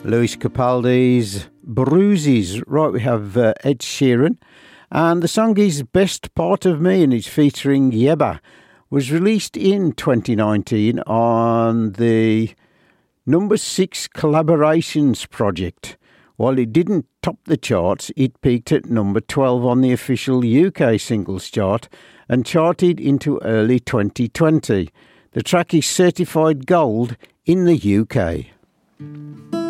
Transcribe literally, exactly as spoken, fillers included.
Lewis Capaldi's Bruises. Right, we have uh, Ed Sheeran. And the song is Best Part of Me, and it's featuring Yebba. Was released in twenty nineteen on the number six Collaborations project. While it didn't top the charts, it peaked at number twelve on the official U K singles chart and charted into early twenty twenty. The track is certified gold in the U K.